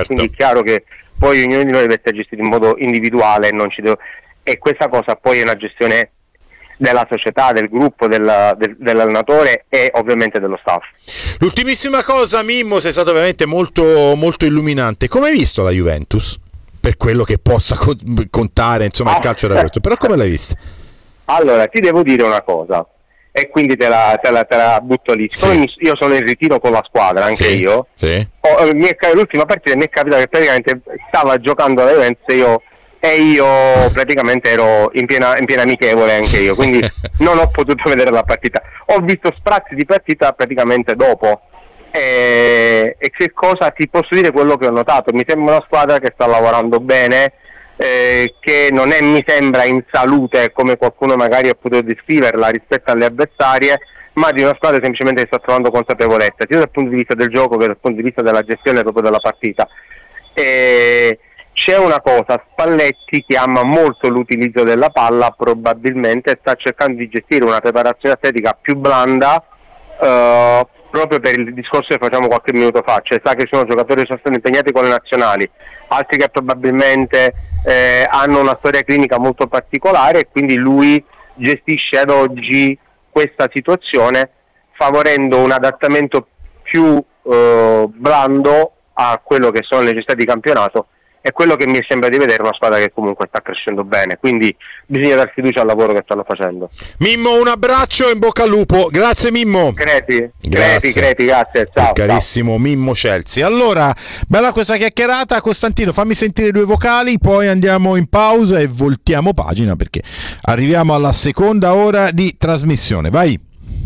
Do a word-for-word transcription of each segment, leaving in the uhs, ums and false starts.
certo. Quindi è chiaro che poi ognuno di noi deve essere gestito in modo individuale, non ci devo... e questa cosa poi è una gestione della società, del gruppo, del, del, dell'allenatore e ovviamente dello staff. L'ultimissima cosa, Mimmo, sei stato veramente molto, molto illuminante. Come hai visto la Juventus? Per quello che possa contare, insomma, ah. il calcio da questo, però come l'hai vista? Allora, ti devo dire una cosa, e quindi te la, te la, te la butto lì. Siccome sì. io sono in ritiro con la squadra, anche sì. io, sì. Ho, mi è, l'ultima partita mi è capitato che praticamente stava giocando la Juventus e io, e io praticamente ero in piena, in piena amichevole anche io, quindi non ho potuto vedere la partita. Ho visto sprazzi di partita praticamente dopo. E, e che cosa ti posso dire quello che ho notato? Mi sembra una squadra che sta lavorando bene, eh, che non è, mi sembra, in salute come qualcuno magari ha potuto descriverla rispetto alle avversarie, ma di una squadra semplicemente che sta trovando consapevolezza sia dal punto di vista del gioco che dal punto di vista della gestione proprio della partita. E c'è una cosa, Spalletti, che ama molto l'utilizzo della palla, probabilmente sta cercando di gestire una preparazione atletica più blanda, eh, proprio per il discorso che facciamo qualche minuto fa, cioè sa che ci sono giocatori che sono stati impegnati con le nazionali, altri che probabilmente eh, hanno una storia clinica molto particolare e quindi lui gestisce ad oggi questa situazione favorendo un adattamento più eh, blando a quello che sono le necessità di campionato. È quello che mi sembra di vedere una squadra che comunque sta crescendo bene, quindi bisogna dar fiducia al lavoro che stanno facendo. Mimmo, un abbraccio e in bocca al lupo. Grazie Mimmo. Creti, Creti, Creti, grazie. Ciao. Il carissimo ciao. Mimmo Chelsea. Allora, bella questa chiacchierata. Costantino, fammi sentire due vocali, poi andiamo in pausa e voltiamo pagina perché arriviamo alla seconda ora di trasmissione. Vai.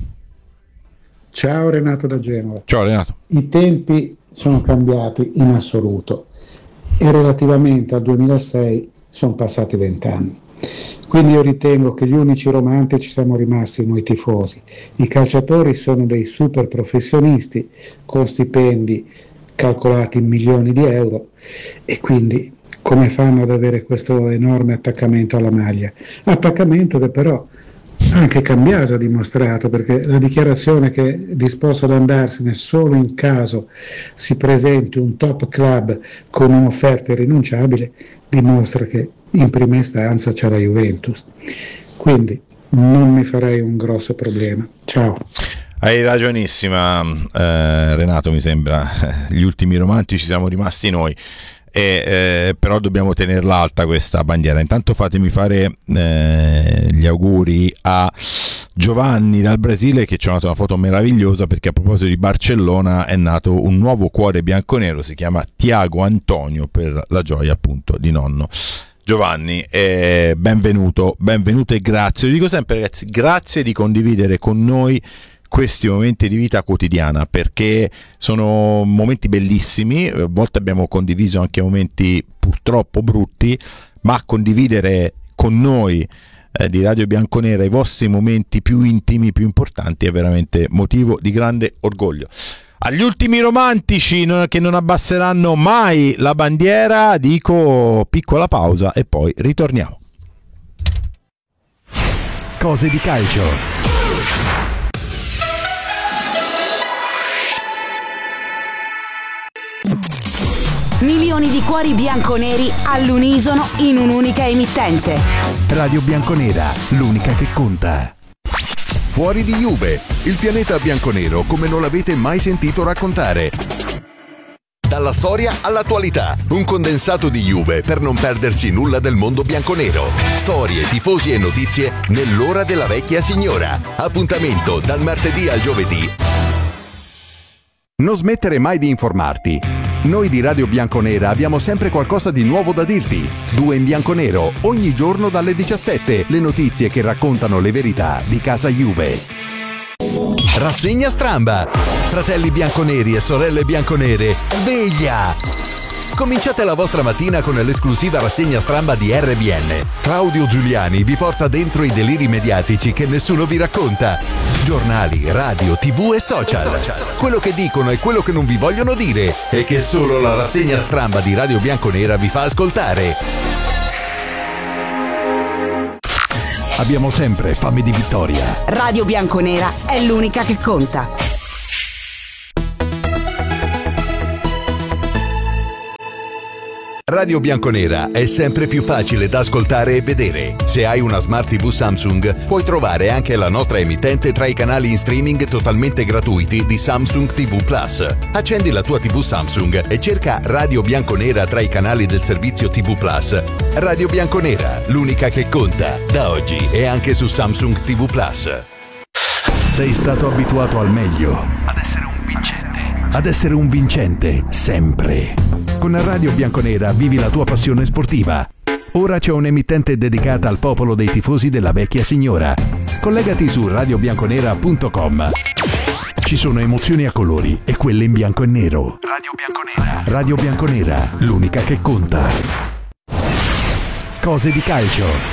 Ciao Renato da Genova. Ciao Renato. I tempi sono cambiati in assoluto e relativamente al duemilasei sono passati vent'anni. Quindi io ritengo che gli unici romantici siamo rimasti noi tifosi. I calciatori sono dei super professionisti con stipendi calcolati in milioni di euro e quindi come fanno ad avere questo enorme attaccamento alla maglia? Attaccamento che però anche Cambiaso ha dimostrato, perché la dichiarazione che è disposto ad andarsene solo in caso si presenti un top club con un'offerta irrinunciabile dimostra che in prima istanza c'è la Juventus, quindi non mi farei un grosso problema. Ciao. Hai ragionissima eh, Renato, mi sembra gli ultimi romantici siamo rimasti noi. E, eh, però dobbiamo tenerla alta questa bandiera. Intanto fatemi fare eh, gli auguri a Giovanni dal Brasile, che ci ha dato una foto meravigliosa, perché a proposito di Barcellona è nato un nuovo cuore bianconero, si chiama Tiago Antonio, per la gioia appunto di nonno Giovanni. Eh, benvenuto, benvenuto e grazie. Lo dico sempre ragazzi, grazie di condividere con noi questi momenti di vita quotidiana, perché sono momenti bellissimi. A volte abbiamo condiviso anche momenti purtroppo brutti, ma condividere con noi eh, di Radio Bianconera i vostri momenti più intimi, più importanti, è veramente motivo di grande orgoglio. Agli ultimi romantici non, che non abbasseranno mai la bandiera, dico piccola pausa e poi ritorniamo. Cose di calcio. Milioni di cuori bianconeri all'unisono in un'unica emittente. Radio Bianconera, l'unica che conta. Fuori di Juve, il pianeta bianconero come non l'avete mai sentito raccontare. Dalla storia all'attualità, un condensato di Juve per non perdersi nulla del mondo bianconero. Storie, tifosi e notizie nell'ora della vecchia signora. Appuntamento dal martedì al giovedì. Non smettere mai di informarti. Noi di Radio Bianconera abbiamo sempre qualcosa di nuovo da dirti. Due in bianconero, ogni giorno dalle diciassette, le notizie che raccontano le verità di casa Juve. Rassegna Stramba. Fratelli bianconeri e sorelle bianconere, sveglia! Cominciate la vostra mattina con l'esclusiva rassegna Stramba di R B N. Claudio Giuliani vi porta dentro i deliri mediatici che nessuno vi racconta. Giornali, radio, tv e social. Quello che dicono e quello che non vi vogliono dire e che solo la rassegna Stramba di Radio Bianconera vi fa ascoltare. Abbiamo sempre fame di vittoria. Radio Bianconera è l'unica che conta. Radio Bianconera è sempre più facile da ascoltare e vedere. Se hai una Smart tivù Samsung, puoi trovare anche la nostra emittente tra i canali in streaming totalmente gratuiti di Samsung tivù Plus. Accendi la tua tivù Samsung e cerca Radio Bianconera tra i canali del servizio tivù Plus. Radio Bianconera, l'unica che conta, da oggi e anche su Samsung tivù Plus. Sei stato abituato al meglio, ad essere un vincente, ad essere un vincente sempre. Con Radio Bianconera vivi la tua passione sportiva. Ora c'è un'emittente dedicata al popolo dei tifosi della vecchia signora. Collegati su radio bianconera punto com. Ci sono emozioni a colori e quelle in bianco e nero. Radio Bianconera. Radio Bianconera, l'unica che conta. Cose di calcio.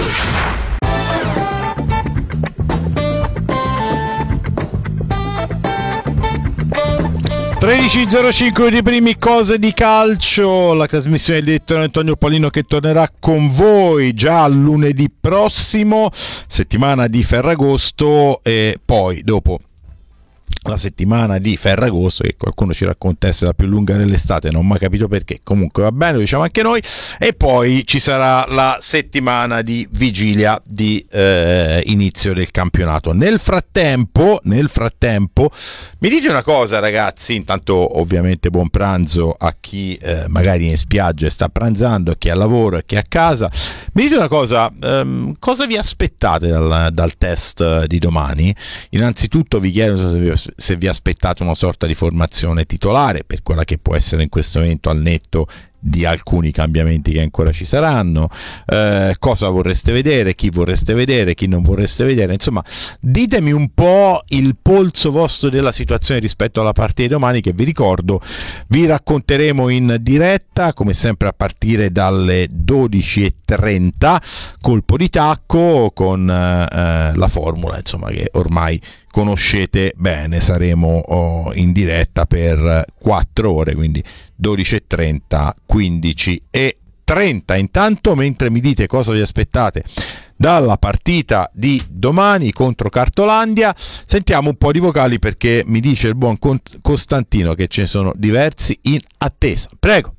tredici e zero cinque di primi Cose di calcio, la trasmissione del direttore Antonio Paolino che tornerà con voi già lunedì prossimo, settimana di Ferragosto, e poi dopo la settimana di Ferragosto, che qualcuno ci racconta essere la più lunga dell'estate, non ho mai capito perché, comunque va bene, lo diciamo anche noi, e poi ci sarà la settimana di vigilia di eh, inizio del campionato. Nel frattempo, nel frattempo, mi dite una cosa ragazzi, intanto ovviamente buon pranzo a chi eh, magari è in spiaggia e sta pranzando, a chi è al lavoro e chi è a casa. Mi dite una cosa, ehm, cosa vi aspettate dal, dal test di domani? Innanzitutto vi chiedo se vi se vi aspettate una sorta di formazione titolare per quella che può essere in questo momento, al netto di alcuni cambiamenti che ancora ci saranno, eh, cosa vorreste vedere, chi vorreste vedere, chi non vorreste vedere, insomma ditemi un po' il polso vostro della situazione rispetto alla partita di domani, che vi ricordo vi racconteremo in diretta come sempre a partire dalle dodici e trenta, colpo di tacco con eh, la formula insomma che ormai conoscete bene. Saremo oh, in diretta per quattro ore, quindi dodici e trenta, quindici e trenta. Intanto, mentre mi dite cosa vi aspettate dalla partita di domani contro Cartolandia, sentiamo un po' di vocali, perché mi dice il buon Costantino che ce ne sono diversi in attesa. Prego.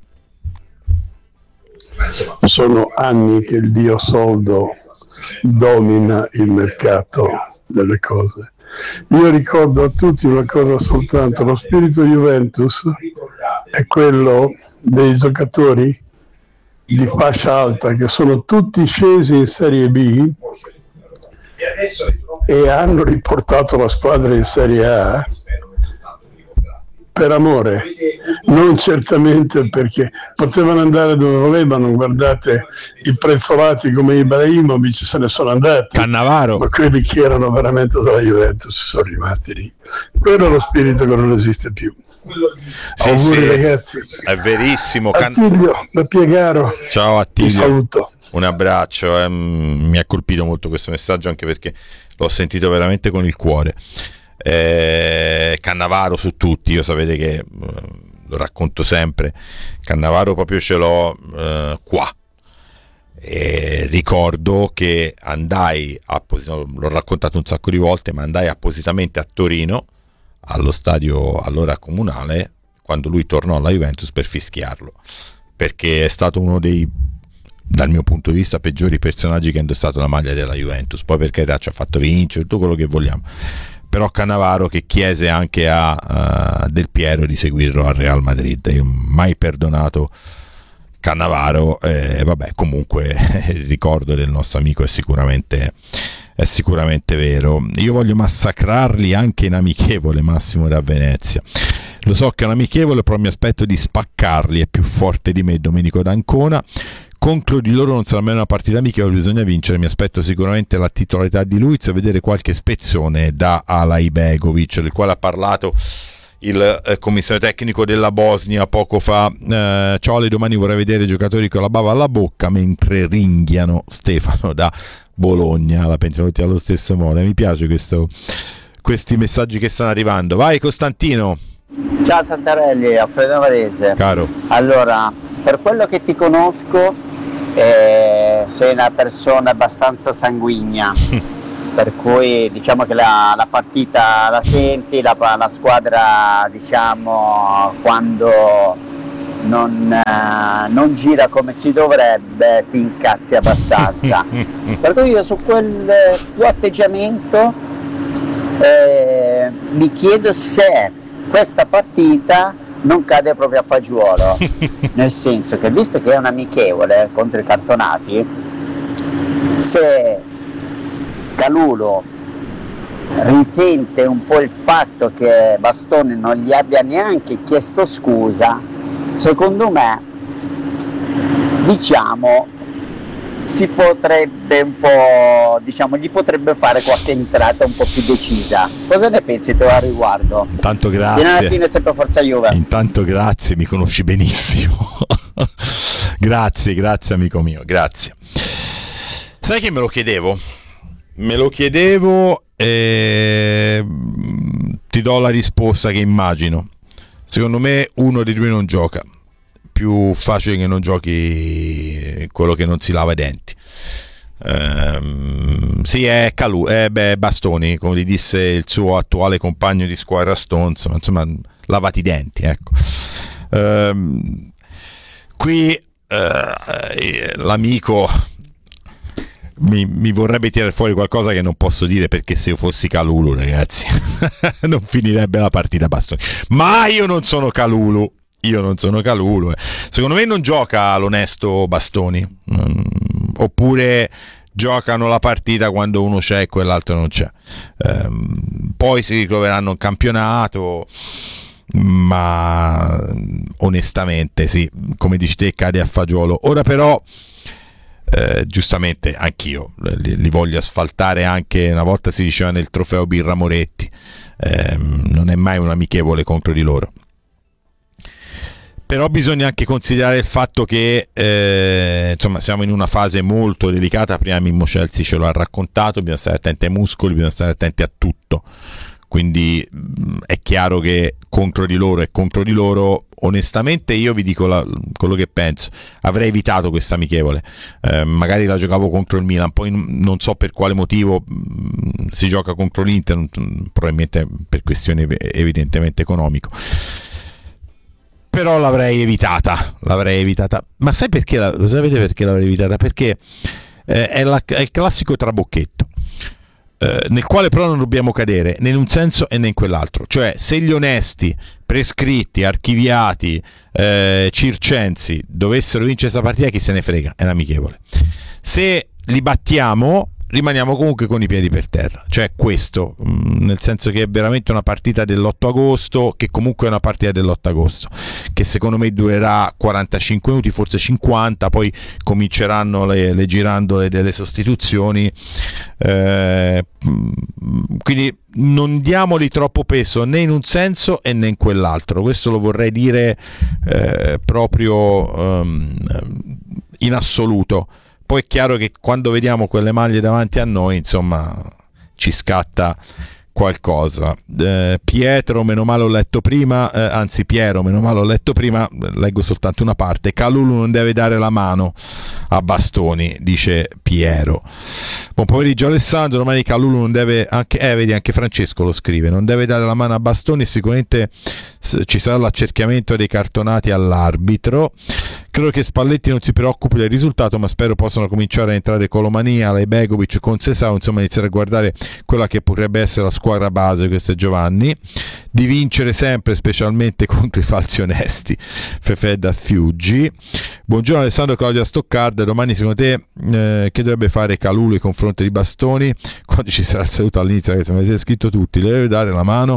Sono anni che il dio soldo domina il mercato delle cose. Io ricordo a tutti una cosa soltanto: lo spirito Juventus è quello dei giocatori di fascia alta che sono tutti scesi in Serie B e hanno riportato la squadra in Serie A per amore, non certamente perché potevano andare dove volevano. Guardate i prezzolati come Ibrahimovic, se ne sono andati, Cannavaro, ma quelli che erano veramente della Juventus sono rimasti lì. Quello è lo spirito che non esiste più. Sì, auguri sì, ragazzi, è verissimo. Attilio da Piegaro, ciao Attilio, ti saluto, un abbraccio. eh, mi ha colpito molto questo messaggio, anche perché l'ho sentito veramente con il cuore. Eh, Cannavaro su tutti, io sapete che eh, lo racconto sempre, Cannavaro proprio ce l'ho eh, qua, e ricordo che andai apposit- l'ho raccontato un sacco di volte, ma andai appositamente a Torino allo stadio allora comunale quando lui tornò alla Juventus per fischiarlo, perché è stato uno dei, dal mio punto di vista, peggiori personaggi che ha indossato la maglia della Juventus. Poi per carità ci ha fatto vincere tutto quello che vogliamo, però Cannavaro che chiese anche a uh, Del Piero di seguirlo al Real Madrid. Io mai perdonato Cannavaro, eh, vabbè, comunque il ricordo del nostro amico è sicuramente è sicuramente vero. Io voglio massacrarli anche in amichevole, Massimo da Venezia. Lo so che è un amichevole, però mi aspetto di spaccarli, è più forte di me Domenico d'Ancona. Contro di loro non sarà mai una partita amichevole, bisogna vincere. Mi aspetto sicuramente la titolarità di Luiz e vedere qualche spezzone da Alaibegovic, del quale ha parlato il eh, commissario tecnico della Bosnia poco fa. eh, Ciao, domani vorrei vedere i giocatori con la bava alla bocca mentre ringhiano Stefano da Bologna. La pensiamo tutti allo stesso modo. Mi piace questo, questi messaggi che stanno arrivando. Vai Costantino. Ciao Santarelli, Alfredo Varese. Caro. Allora, per quello che ti conosco, eh, sei una persona abbastanza sanguigna, per cui diciamo che la, la partita la senti, la, la squadra diciamo quando non, uh, non gira come si dovrebbe, ti incazzi abbastanza. Per cui io su quel tuo atteggiamento eh, mi chiedo se questa partita non cade proprio a fagiolo, nel senso che visto che è un amichevole contro i cartonati, se Kalulu risente un po' il fatto che Bastoni non gli abbia neanche chiesto scusa, secondo me, diciamo, si potrebbe un po', diciamo, gli potrebbe fare qualche entrata un po' più decisa. Cosa ne pensi tu al riguardo? Intanto grazie. Fino alla fine sempre Forza Juve. Intanto grazie, mi conosci benissimo. Grazie, grazie amico mio, grazie. Sai che me lo chiedevo? Me lo chiedevo e ti do la risposta che immagino. Secondo me uno dei due non gioca. Più facile che non giochi quello che non si lava i denti. Ehm, sì, è Kalulu, è beh, Bastoni, come gli disse il suo attuale compagno di squadra Stones, ma insomma, lavati i denti, ecco. Ehm, qui eh, l'amico mi, mi vorrebbe tirare fuori qualcosa che non posso dire, perché se io fossi Kalulu, ragazzi, non finirebbe la partita Bastoni. Ma io non sono Kalulu. Io non sono Kalulu. Eh. Secondo me non gioca l'onesto Bastoni. Mm, oppure giocano la partita quando uno c'è e quell'altro non c'è. Ehm, poi si ritroveranno in campionato, ma onestamente sì, come dici te, cade a fagiolo. Ora però eh, giustamente anch'io li, li voglio asfaltare. Anche una volta si diceva nel trofeo Birra Moretti, ehm, non è mai un amichevole contro di loro. Però bisogna anche considerare il fatto che eh, insomma siamo in una fase molto delicata. Prima Mimmo Celsi ce lo ha raccontato, bisogna stare attenti ai muscoli, bisogna stare attenti a tutto. Quindi mh, è chiaro che contro di loro e contro di loro, onestamente io vi dico la, quello che penso, avrei evitato questa amichevole. Eh, magari la giocavo contro il Milan, poi n- non so per quale motivo mh, si gioca contro l'Inter, mh, probabilmente per questioni evidentemente economico. Però l'avrei evitata, l'avrei evitata. Ma sai perché? La, lo sapete perché l'avrei evitata? Perché eh, è, la, è il classico trabocchetto, eh, nel quale però non dobbiamo cadere né in un senso e né in quell'altro. Cioè, se gli onesti, prescritti, archiviati, eh, circensi dovessero vincere questa partita, chi se ne frega, è un'amichevole. Se li battiamo, rimaniamo comunque con i piedi per terra, cioè questo, nel senso che è veramente una partita dell'otto agosto, che comunque è una partita dell'otto agosto, che secondo me durerà quarantacinque minuti, forse cinquanta, poi cominceranno le, le girandole delle sostituzioni, eh, quindi non diamoli troppo peso né in un senso e né in quell'altro. Questo lo vorrei dire eh, proprio um, in assoluto. Poi è chiaro che quando vediamo quelle maglie davanti a noi, insomma, ci scatta qualcosa. Eh, Pietro, meno male ho letto prima, eh, anzi Piero, meno male ho letto prima, leggo soltanto una parte. Kalulu non deve dare la mano a Bastoni, dice Piero. Buon pomeriggio Alessandro, domani Kalulu non deve, anche, eh vedi anche Francesco lo scrive, non deve dare la mano a Bastoni e sicuramente ci sarà l'accerchiamento dei cartonati all'arbitro. Credo che Spalletti non si preoccupi del risultato, ma spero possano cominciare a entrare Colomania, Lejbegovic, Concesao, insomma iniziare a guardare quella che potrebbe essere la squadra base, questo è Giovanni, di vincere sempre, specialmente contro i falsi onesti. Fefe da Fiuggi. Buongiorno Alessandro, Claudia Stoccarda, domani secondo te eh, che dovrebbe fare Kalulu nei confronti di Bastoni? Quando ci sarà il saluto all'inizio, che se mi avete scritto tutti, le deve dare la mano.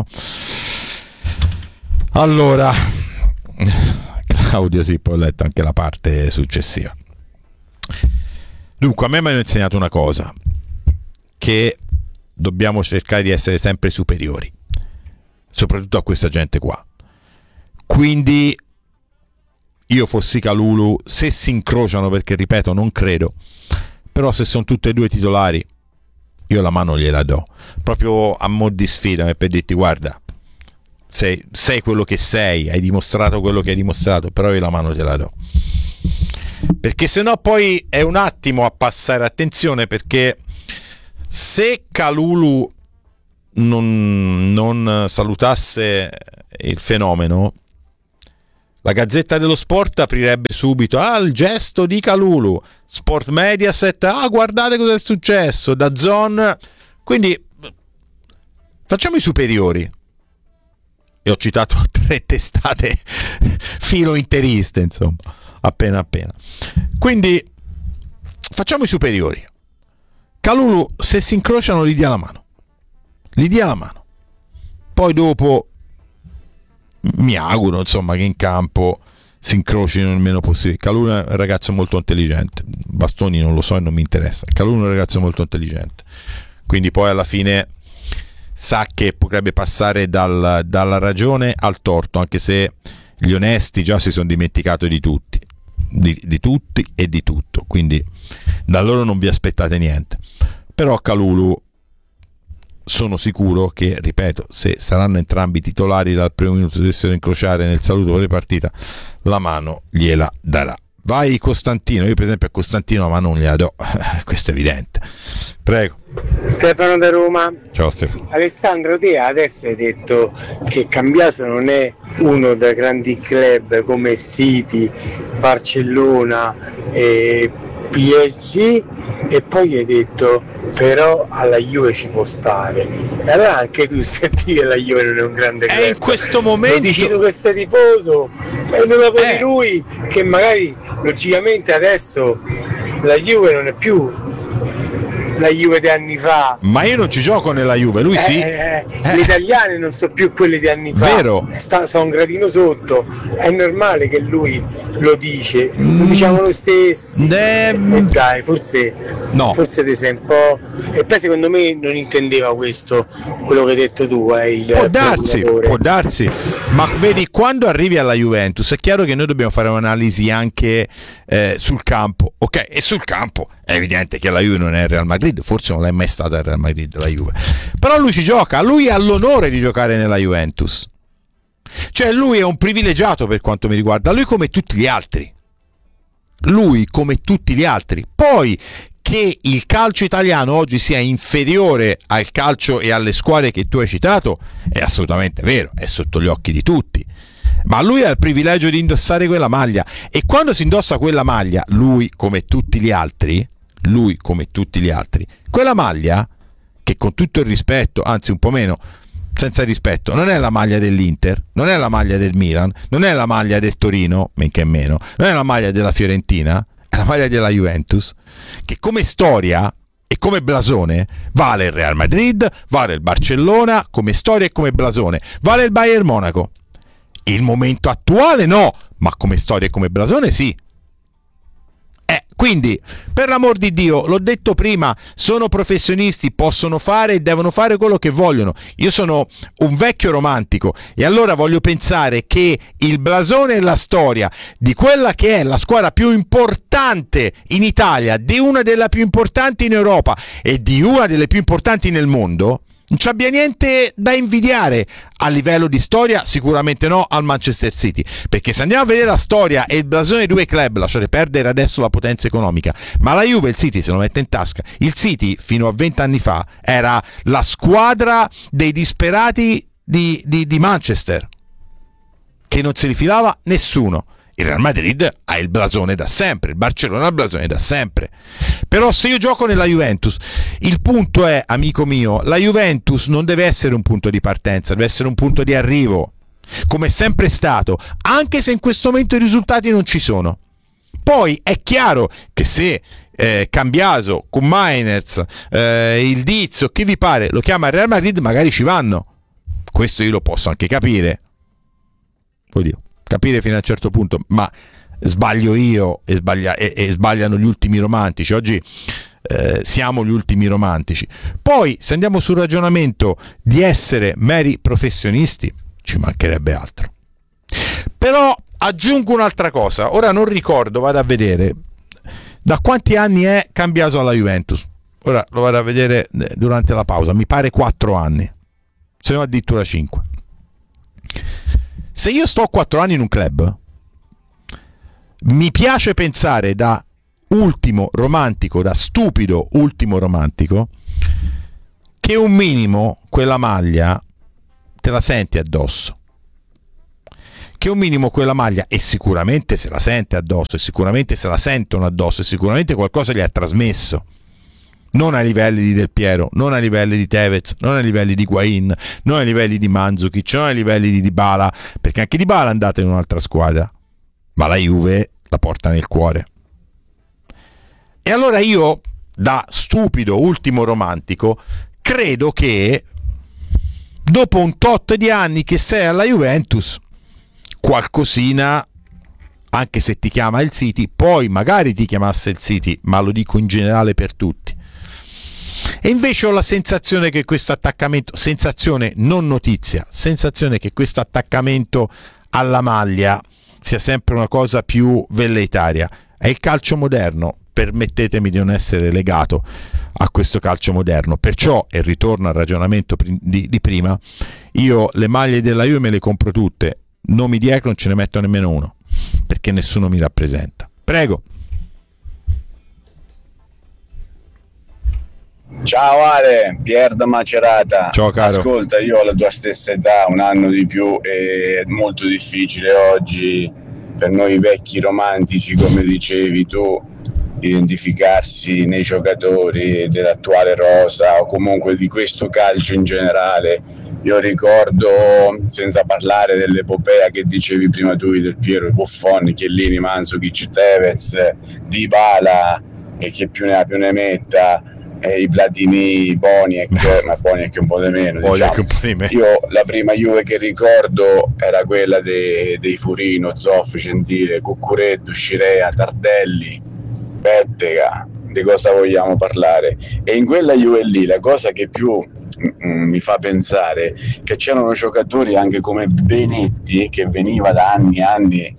Allora, Claudio, sì, poi ho letto anche la parte successiva. Dunque, a me mi hanno insegnato una cosa, che dobbiamo cercare di essere sempre superiori, soprattutto a questa gente qua. Quindi io fossi Kalulu, se si incrociano, perché ripeto non credo, però se sono tutte e due titolari io la mano gliela do, proprio a mo' di sfida, per dirti guarda, sei, sei quello che sei, hai dimostrato quello che hai dimostrato, però io la mano te la do, perché sennò poi è un attimo a passare. Attenzione, perché se Kalulu non, non salutasse il fenomeno, La Gazzetta dello Sport aprirebbe subito: ah, il gesto di Kalulu. Sport Mediaset: ah, guardate cosa è successo. DAZN. Quindi facciamo i superiori. E ho citato tre testate filo interiste, insomma, appena appena. Quindi facciamo i superiori. Kalulu, se si incrociano, gli dia la mano. Gli dia la mano. Poi dopo mi auguro, insomma, che in campo si incrocino il meno possibile. Kalulu è un ragazzo molto intelligente. Bastoni non lo so e non mi interessa. Kalulu è un ragazzo molto intelligente. Quindi poi alla fine sa che potrebbe passare dal, dalla ragione al torto, anche se gli onesti già si sono dimenticati di tutti, di, di tutti e di tutto, quindi da loro non vi aspettate niente. Però Kalulu sono sicuro che, ripeto, se saranno entrambi titolari dal primo minuto, dovessero incrociare nel saluto per partita, la mano gliela darà. Vai Costantino. Io per esempio a Costantino ma non gliela do, questo è evidente. Prego. Stefano da Roma. Ciao Stefano. Alessandro, te adesso hai detto che Cambiaso non è uno dei grandi club come City, Barcellona e P S G, e poi hai detto però alla Juve ci può stare. E allora anche tu stai a dire che la Juve non è un grande club. E in questo momento lo dici tu che sei tifoso, e non dopo eh. di lui che magari logicamente adesso la Juve non è più la Juve di anni fa. Ma io non ci gioco nella Juve, lui sì. Eh, eh, le italiane non sono più quelle di anni fa. Vero. Sta, sono un gradino sotto. È normale che lui lo dice. Lo diciamo lo stesso. De... E dai, forse no. Forse te sei un po'. E poi secondo me non intendeva questo, quello che hai detto tu. Eh, il può darsi, può darsi. Ma vedi, quando arrivi alla Juventus è chiaro che noi dobbiamo fare un'analisi anche eh, sul campo. Ok, e sul campo è evidente che la Juve non è il Real Madrid, forse non è mai stata il Real Madrid la Juve, però lui ci gioca, lui ha l'onore di giocare nella Juventus, cioè lui è un privilegiato per quanto mi riguarda, lui come tutti gli altri, lui come tutti gli altri. Poi che il calcio italiano oggi sia inferiore al calcio e alle squadre che tu hai citato è assolutamente vero, è sotto gli occhi di tutti, ma lui ha il privilegio di indossare quella maglia, e quando si indossa quella maglia, lui come tutti gli altri, lui come tutti gli altri, quella maglia, che con tutto il rispetto, anzi un po' meno, senza rispetto, non è la maglia dell'Inter, non è la maglia del Milan, non è la maglia del Torino, men che meno, non è la maglia della Fiorentina, è la maglia della Juventus, che come storia e come blasone vale il Real Madrid, vale il Barcellona, come storia e come blasone vale il Bayern Monaco. Il momento attuale no, ma come storia e come blasone sì. Eh, quindi, per l'amor di Dio, l'ho detto prima, sono professionisti, possono fare e devono fare quello che vogliono. Io sono un vecchio romantico e allora voglio pensare che il blasone e la storia di quella che è la squadra più importante in Italia, di una delle più importanti in Europa e di una delle più importanti nel mondo, non ci abbia niente da invidiare a livello di storia, sicuramente no al Manchester City, perché se andiamo a vedere la storia e il blasone dei due club, lasciate perdere adesso la potenza economica, ma la Juve il City se lo mette in tasca. Il City fino a venti anni fa era la squadra dei disperati di, di, di Manchester, che non si rifilava nessuno. Il Real Madrid ha il blasone da sempre, il Barcellona ha il blasone da sempre. Però se io gioco nella Juventus, il punto è, amico mio, la Juventus non deve essere un punto di partenza, deve essere un punto di arrivo, come è sempre stato, anche se in questo momento i risultati non ci sono. Poi è chiaro che se eh, Cambiaso, con Mainers, eh, il Dizio, chi vi pare, lo chiama il Real Madrid, magari ci vanno. Questo io lo posso anche capire. Oddio. Capire fino a un certo punto, ma sbaglio io e, sbaglia, e, e sbagliano gli ultimi romantici. Oggi eh, siamo gli ultimi romantici. Poi se andiamo sul ragionamento di essere meri professionisti, ci mancherebbe altro. Però aggiungo un'altra cosa, ora non ricordo, vado a vedere da quanti anni è Cambiaso alla Juventus. Ora lo vado a vedere durante la pausa, mi pare quattro anni, se no addirittura cinque. Se io sto quattro anni in un club, mi piace pensare, da ultimo romantico, da stupido ultimo romantico, che un minimo quella maglia te la senti addosso, che che un minimo quella maglia, e sicuramente se la sente addosso, e sicuramente se la sentono addosso, e sicuramente qualcosa gli ha trasmesso. Non ai livelli di Del Piero, non ai livelli di Tevez, non ai livelli di Higuaín, non ai livelli di Mandzukic, non ai livelli di Dybala, perché anche Dybala è andata in un'altra squadra, ma la Juve la porta nel cuore. E allora io, da stupido ultimo romantico, credo che dopo un tot di anni che sei alla Juventus, qualcosina, anche se ti chiama il City, poi magari ti chiamasse il City, ma lo dico in generale per tutti. E invece ho la sensazione che questo attaccamento, sensazione non notizia, sensazione che questo attaccamento alla maglia sia sempre una cosa più velleitaria. È il calcio moderno, permettetemi di non essere legato a questo calcio moderno, perciò, e ritorno al ragionamento di, di prima, io le maglie della Juve me le compro tutte, nomi di Ecco non ce ne metto nemmeno uno, perché nessuno mi rappresenta. Prego. Ciao Ale, Pier da Macerata. Ciao caro. Ascolta, io ho la tua stessa età, un anno di più, e è molto difficile oggi per noi vecchi romantici, come dicevi tu, identificarsi nei giocatori dell'attuale rosa o comunque di questo calcio in generale. Io ricordo, senza parlare dell'epopea che dicevi prima tu, Del Piero, Buffon, Chiellini, Mandzukic, Tevez, Dybala e che più ne ha più ne metta, e i Platini, Boniek, ma Boniek un po' di meno, diciamo. Un po' di meno. Io la prima Juve che ricordo era quella dei, dei Furino, Zoffi, Gentile, Cuccureddu, Scirea, Tardelli, Bettega. Di cosa vogliamo parlare? E in quella Juve lì la cosa che più mm, mi fa pensare che c'erano giocatori anche come Benetti, che veniva da anni e anni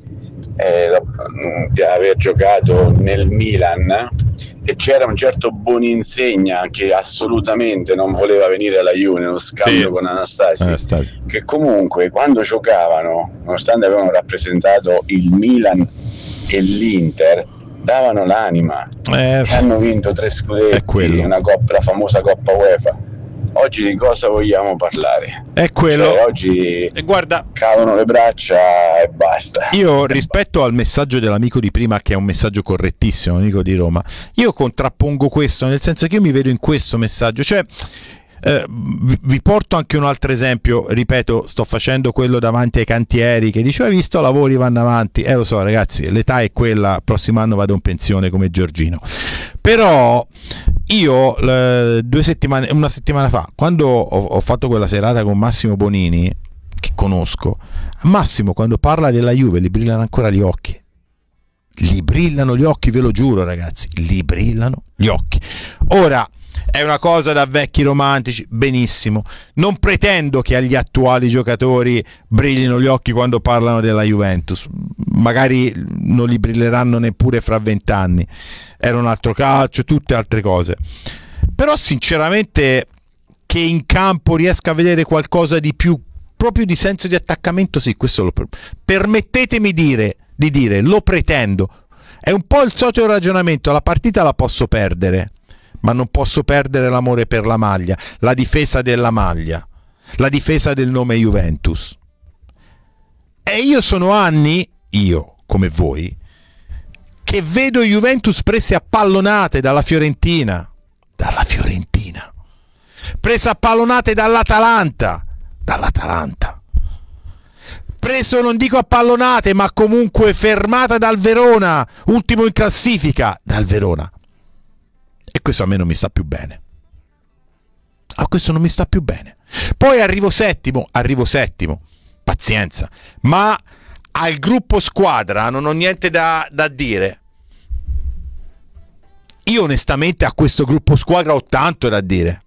eh, di aver giocato nel Milan, e c'era un certo Boninsegna che assolutamente non voleva venire alla Juve nello scambio sì. con Anastasi, Anastasi, che comunque quando giocavano, nonostante avevano rappresentato il Milan e l'Inter, davano l'anima, eh, hanno vinto tre scudetti, una coppa, la famosa Coppa UEFA. Oggi di cosa vogliamo parlare? È quello. Cioè, oggi e guarda, cadono le braccia e basta. Io rispetto al messaggio dell'amico di prima, che è un messaggio correttissimo, amico di Roma, io contrappongo questo, nel senso che io mi vedo in questo messaggio, cioè eh, vi porto anche un altro esempio, ripeto, sto facendo quello davanti ai cantieri che dice hai visto, lavori vanno avanti, eh lo so ragazzi, l'età è quella, prossimo anno vado in pensione come Giorgino, però io eh, due settimane, una settimana fa, quando ho, ho fatto quella serata con Massimo Bonini, che conosco, Massimo quando parla della Juve gli brillano ancora gli occhi, gli brillano gli occhi, ve lo giuro ragazzi, gli brillano gli occhi. Ora è una cosa da vecchi romantici, benissimo, non pretendo che agli attuali giocatori brillino gli occhi quando parlano della Juventus, magari non li brilleranno neppure fra vent'anni, era un altro calcio, tutte altre cose, però sinceramente che in campo riesca a vedere qualcosa di più, proprio di senso di attaccamento, sì, questo lo permettetemi dire, di dire, lo pretendo. È un po' il solito ragionamento, la partita la posso perdere, ma non posso perdere l'amore per la maglia, la difesa della maglia, la difesa del nome Juventus. E io sono anni, io come voi, che vedo Juventus prese a pallonate dalla Fiorentina, dalla Fiorentina, prese a pallonate dall'Atalanta, dall'Atalanta, preso non dico a pallonate, ma comunque fermata dal Verona, ultimo in classifica, dal Verona. E questo a me non mi sta più bene. A questo non mi sta più bene. Poi arrivo settimo, arrivo settimo, pazienza, ma al gruppo squadra non ho niente da, da dire. Io onestamente a questo gruppo squadra ho tanto da dire.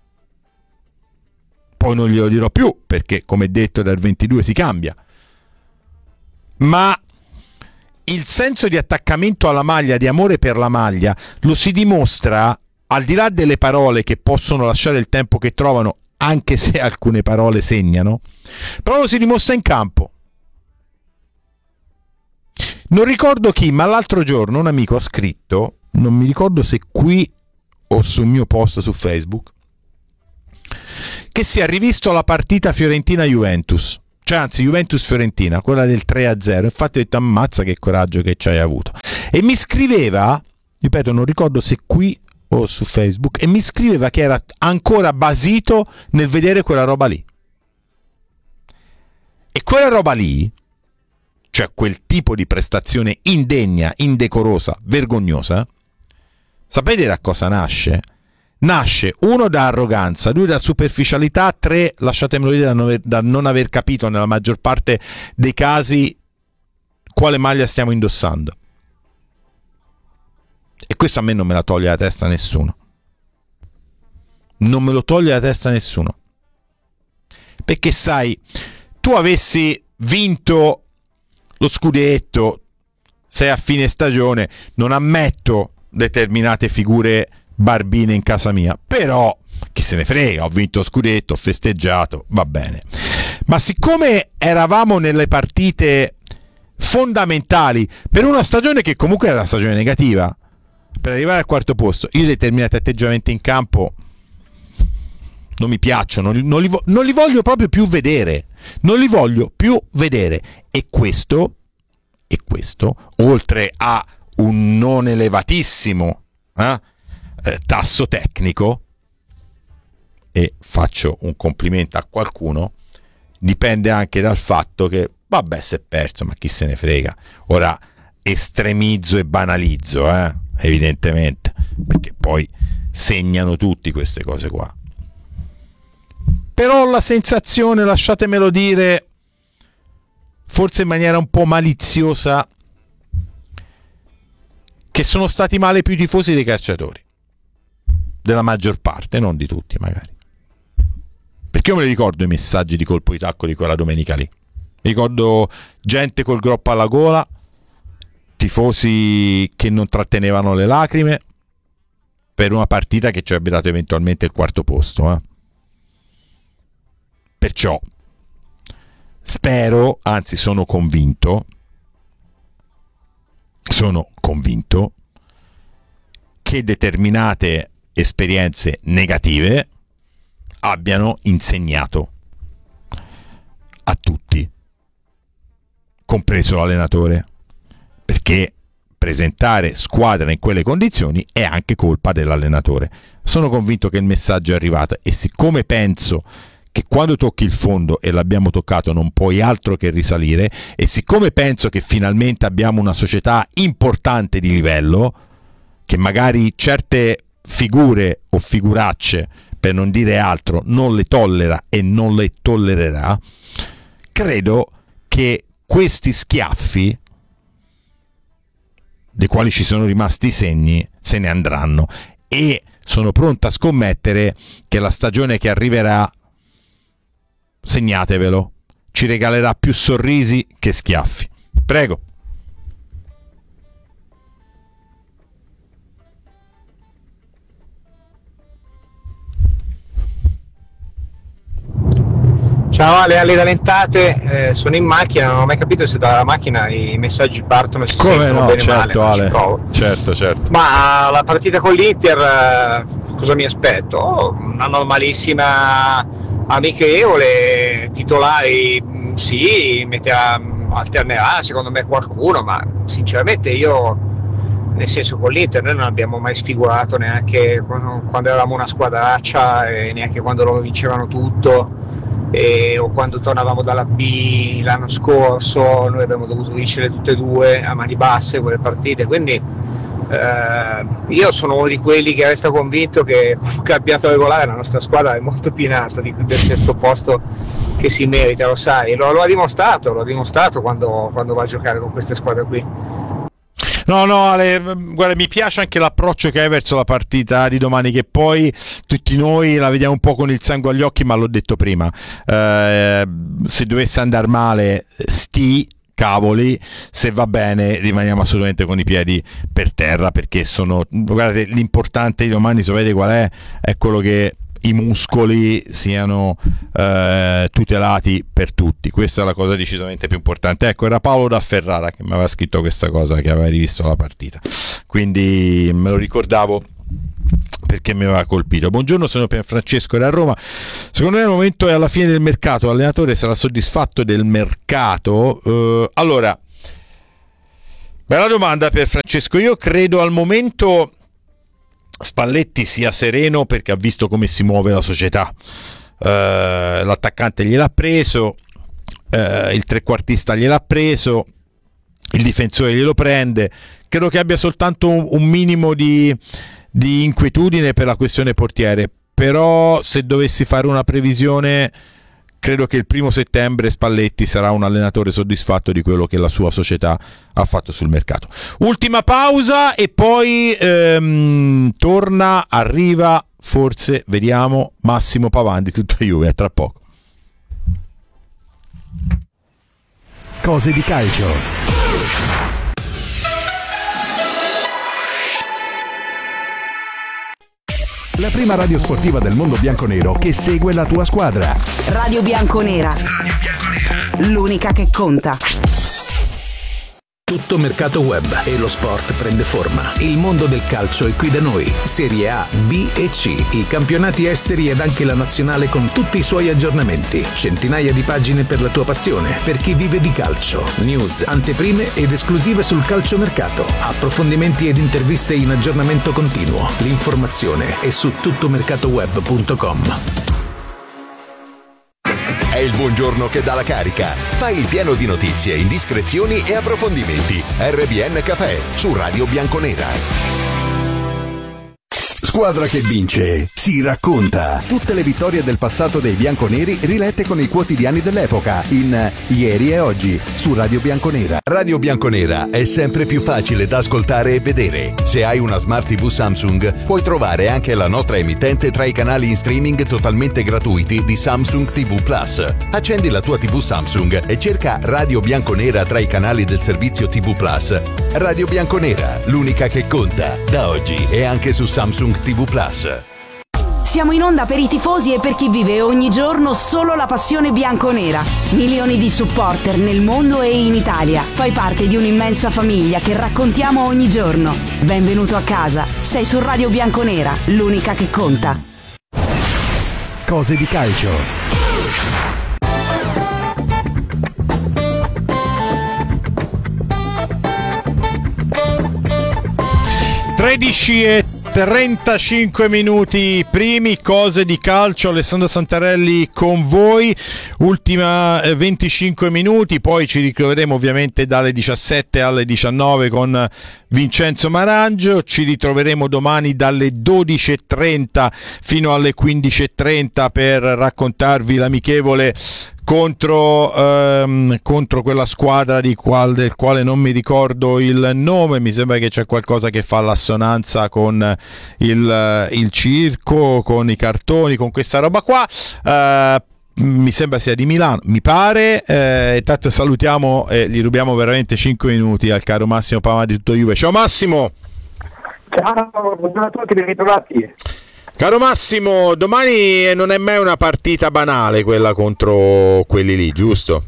Poi non glielo dirò più, perché come detto dal ventidue si cambia. Ma il senso di attaccamento alla maglia, di amore per la maglia, lo si dimostra al di là delle parole che possono lasciare il tempo che trovano, anche se alcune parole segnano, però lo si dimostra in campo. Non ricordo chi, ma l'altro giorno un amico ha scritto, non mi ricordo se qui o sul mio post su Facebook, che si è rivisto la partita Fiorentina-Juventus. cioè anzi Juventus-Fiorentina, quella del tre a zero, infatti ho detto ammazza che coraggio che ci hai avuto. E mi scriveva, ripeto non ricordo se qui o su Facebook, e mi scriveva che era ancora basito nel vedere quella roba lì. E quella roba lì, cioè quel tipo di prestazione indegna, indecorosa, vergognosa, sapete da cosa nasce? Nasce, uno, da arroganza, due, da superficialità, tre, lasciatemelo dire, da non, aver, da non aver capito nella maggior parte dei casi quale maglia stiamo indossando. E questo a me non me la toglie la testa nessuno. Non me lo toglie la testa nessuno. Perché sai, tu avessi vinto lo scudetto, sei a fine stagione, non ammetto determinate figure barbine in casa mia, però chi se ne frega, ho vinto lo scudetto, ho festeggiato, va bene. Ma siccome eravamo nelle partite fondamentali per una stagione che comunque era una stagione negativa, per arrivare al quarto posto, io determinati atteggiamenti in campo non mi piacciono, non li, vo- non li voglio proprio più vedere, non li voglio più vedere. E questo, e questo, oltre a un non elevatissimo eh, eh, tasso tecnico, e faccio un complimento a qualcuno, dipende anche dal fatto che, vabbè, si è perso, ma chi se ne frega. Ora estremizzo e banalizzo, eh, evidentemente, perché poi segnano tutti queste cose qua. Però ho la sensazione, lasciatemelo dire, forse in maniera un po' maliziosa, che sono stati male più i tifosi dei calciatori, della maggior parte, non di tutti magari. Perché io me li ricordo i messaggi di colpo di tacco di quella domenica lì. Mi ricordo gente col groppo alla gola, tifosi che non trattenevano le lacrime per una partita che ci avrebbe dato eventualmente il quarto posto, eh. Perciò spero, anzi sono convinto, sono convinto che determinate esperienze negative abbiano insegnato a tutti, compreso l'allenatore, perché presentare squadra in quelle condizioni è anche colpa dell'allenatore. Sono convinto che il messaggio è arrivato, e siccome penso che quando tocchi il fondo, e l'abbiamo toccato, non puoi altro che risalire, e siccome penso che finalmente abbiamo una società importante di livello, che magari certe figure o figuracce, per non dire altro, non le tollera e non le tollererà, credo che questi schiaffi, dei quali ci sono rimasti i segni, se ne andranno, e sono pronto a scommettere che la stagione che arriverà, segnatevelo, ci regalerà più sorrisi che schiaffi. Prego. Ciao Ale, Ale Talentate, eh, sono in macchina, non ho mai capito se dalla macchina i messaggi partono e si come sentono no, bene certo, male, Ale. Certo, certo. Ma la partita con l'Inter, eh, cosa mi aspetto? Oh, una normalissima amichevole, titolari sì, metterà, alternerà secondo me qualcuno, ma sinceramente io, nel senso, con l'Inter noi non abbiamo mai sfigurato neanche quando eravamo una squadraccia, e neanche quando loro vincevano tutto, e, o quando tornavamo dalla B l'anno scorso. Noi abbiamo dovuto vincere tutte e due a mani basse quelle partite, quindi eh, io sono uno di quelli che resta convinto che un campionato regolare la nostra squadra è molto più in alto di, del sesto posto che si merita, lo sai, lo, lo ha dimostrato, lo ha dimostrato quando, quando va a giocare con queste squadre qui. No, no, Ale, guarda, mi piace anche l'approccio che hai verso la partita di domani, che poi tutti noi la vediamo un po' con il sangue agli occhi, ma l'ho detto prima, eh, se dovesse andare male, sti cavoli, se va bene rimaniamo assolutamente con i piedi per terra, perché sono, guardate, l'importante di domani, sapete qual è? È quello che i muscoli siano eh, tutelati per tutti. Questa è la cosa decisamente più importante. Ecco, era Paolo da Ferrara che mi aveva scritto questa cosa, che aveva rivisto la partita, quindi me lo ricordavo perché mi aveva colpito. Buongiorno, sono Pierfrancesco da Roma. Secondo me il momento è alla fine del mercato, l'allenatore sarà soddisfatto del mercato? Uh, allora, bella domanda Pierfrancesco. Io credo al momento Spalletti sia sereno perché ha visto come si muove la società. Uh, l'attaccante gliel'ha preso, uh, il trequartista gliel'ha preso, il difensore glielo prende. Credo che abbia soltanto un, un minimo di, di inquietudine per la questione portiere, però se dovessi fare una previsione credo che il primo settembre Spalletti sarà un allenatore soddisfatto di quello che la sua società ha fatto sul mercato. Ultima pausa e poi ehm, torna, arriva, forse, vediamo, Massimo Pavan di Tutta Juve. A tra poco. Cose di calcio. La prima radio sportiva del mondo bianconero che segue la tua squadra. Radio Bianconera. L'unica che conta. Tutto mercato web e lo sport prende forma. Il mondo del calcio è qui da noi. Serie A, B e C, i campionati esteri ed anche la nazionale con tutti i suoi aggiornamenti. Centinaia di pagine per la tua passione, per chi vive di calcio. News, anteprime ed esclusive sul calciomercato. Approfondimenti ed interviste in aggiornamento continuo. L'informazione è su tuttomercatoweb punto com. È il buongiorno che dà la carica. Fai il pieno di notizie, indiscrezioni e approfondimenti. R B N Café su Radio Bianconera. Squadra che vince si racconta. Tutte le vittorie del passato dei bianconeri rilette con i quotidiani dell'epoca in Ieri e Oggi su Radio Bianconera. Radio Bianconera è sempre più facile da ascoltare e vedere. Se hai una Smart tivù Samsung, puoi trovare anche la nostra emittente tra i canali in streaming totalmente gratuiti di Samsung tivù Plus. Accendi la tua tivù Samsung e cerca Radio Bianconera tra i canali del servizio tivù Plus. Radio Bianconera, l'unica che conta. Da oggi è anche su Samsung tivù Plus. Siamo in onda per i tifosi e per chi vive ogni giorno solo la passione bianconera. Milioni di supporter nel mondo e in Italia. Fai parte di un'immensa famiglia che raccontiamo ogni giorno. Benvenuto a casa. Sei su Radio Bianconera, l'unica che conta. Cose di calcio. tredici e trentacinque minuti primi, cose di calcio. Alessandro Santarelli con voi, ultima eh, venticinque minuti, poi ci ritroveremo ovviamente dalle diciassette alle diciannove con Vincenzo Marangio, ci ritroveremo domani dalle dodici e trenta fino alle quindici e trenta per raccontarvi l'amichevole contro, ehm, contro quella squadra di qual, del quale non mi ricordo il nome. Mi sembra che c'è qualcosa che fa l'assonanza con il, il circo, con i cartoni, con questa roba qua. Eh, mi sembra sia di Milano, mi pare. Eh, intanto salutiamo e gli rubiamo veramente cinque minuti al caro Massimo Pavan di Tutto Juve. Ciao Massimo! Ciao, buongiorno a tutti, ben ritrovati. Caro Massimo, domani non è mai una partita banale quella contro quelli lì, giusto?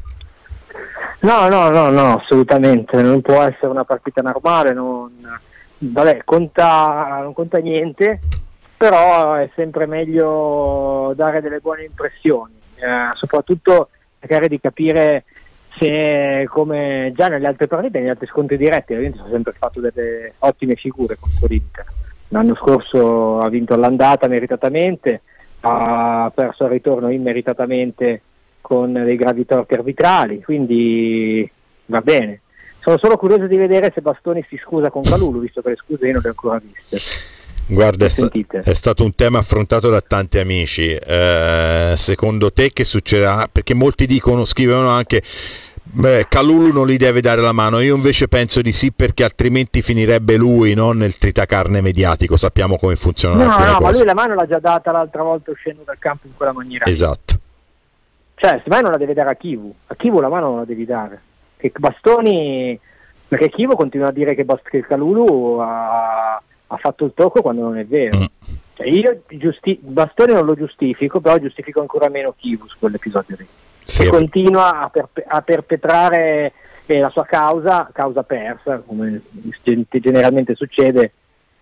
No, no, no, no, assolutamente, non può essere una partita normale, non, vabbè, conta, non conta niente, però è sempre meglio dare delle buone impressioni, eh, soprattutto cercare di capire se, come già nelle altre partite, negli altri scontri diretti, ovviamente sono sempre fatto delle ottime figure contro l'Inter. L'anno scorso ha vinto all'andata meritatamente, ha perso al ritorno immeritatamente con dei gravi torti arbitrali, quindi va bene. Sono solo curioso di vedere se Bastoni si scusa con Kalulu, visto che le scuse io non le ho ancora viste. Guarda, è, sta- è stato un tema affrontato da tanti amici. Eh, secondo te che succederà? Perché molti dicono, scrivono anche beh, Kalulu non gli deve dare la mano. Io invece penso di sì, perché altrimenti finirebbe lui, no, nel tritacarne mediatico. Sappiamo come funziona. No, no, cose. Ma lui la mano l'ha già data l'altra volta uscendo dal campo in quella maniera. Esatto. Cioè, se mai non la deve dare a Chivu. A Chivu la mano non la devi dare. Che Bastoni, perché Chivu continua a dire che, Bast- che Kalulu ha, ha fatto il tocco quando non è vero. Mm. Cioè, io giusti- Bastoni non lo giustifico, però giustifico ancora meno Chivu su quell'episodio lì. Sì. Che continua a, perpe- a perpetrare eh, la sua causa, causa persa, come generalmente succede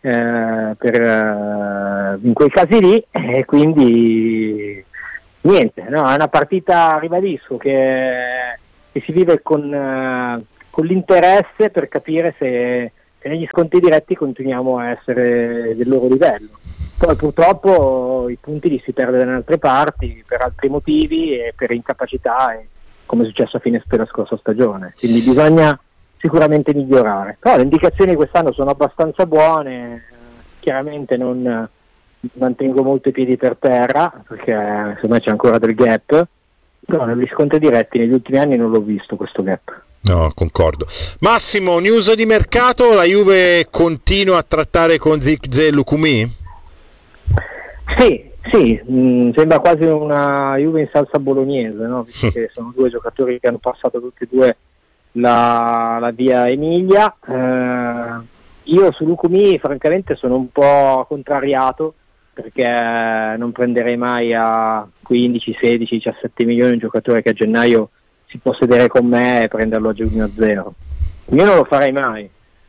eh, per, eh, in quei casi lì, e quindi niente, no, è una partita, ribadisco, che, che si vive con, eh, con l'interesse per capire se, se negli scontri diretti continuiamo a essere del loro livello. Poi purtroppo i punti li si perde da altre parti per altri motivi e per incapacità, e come è successo a fine della scorsa stagione, quindi bisogna sicuramente migliorare. Però le indicazioni quest'anno sono abbastanza buone, chiaramente non mantengo molto i piedi per terra perché secondo me c'è ancora del gap, però negli scontri diretti negli ultimi anni non l'ho visto questo gap. No, concordo. Massimo, news di mercato, la Juve continua a trattare con Zirkzee e Lukumi? Sì, sì, mh, sembra quasi una Juve in salsa bolognese, no? Visto che sono due giocatori che hanno passato tutti e due la, la via Emilia. Eh, io su Lukumi francamente sono un po' contrariato, perché non prenderei mai a quindici, sedici, diciassette milioni un giocatore che a gennaio si può sedere con me e prenderlo a giugno zero. Io non lo farei mai,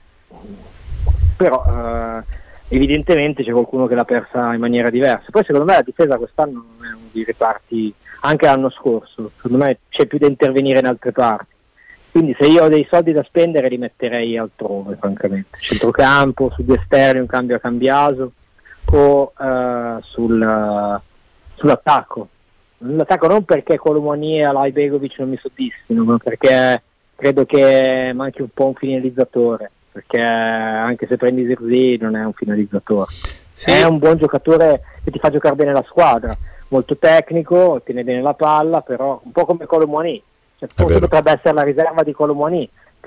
però eh, evidentemente c'è qualcuno che l'ha persa in maniera diversa. Poi secondo me la difesa quest'anno non è uno dei reparti, anche l'anno scorso, secondo me c'è più da intervenire in altre parti, quindi se io ho dei soldi da spendere li metterei altrove, francamente, centrocampo, sugli esterni, un cambio a Cambiaso, o uh, sul, uh, sull'attacco. L'attacco non perché Kolomouani e Alay Begovic non mi soddisfino, ma perché credo che manchi un po' un finalizzatore, perché anche se prendi Zirkzee non è un finalizzatore, sì. È un buon giocatore che ti fa giocare bene la squadra, molto tecnico, tiene bene la palla, però un po' come Kolomouani, cioè, forse potrebbe essere la riserva di Kolomouani,